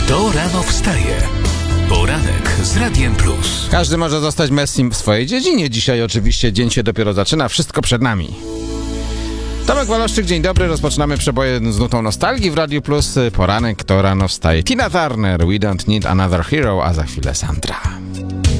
Kto rano wstaje? Poranek z Radiem Plus. Każdy może zostać Messim w swojej dziedzinie. Dzisiaj oczywiście dzień się dopiero zaczyna, wszystko przed nami. Tomek Waloszczyk, dzień dobry. Rozpoczynamy przeboje z nutą nostalgii w Radiu Plus. Poranek, kto rano wstaje. Tina Turner, We Don't Need Another Hero, a za chwilę Sandra.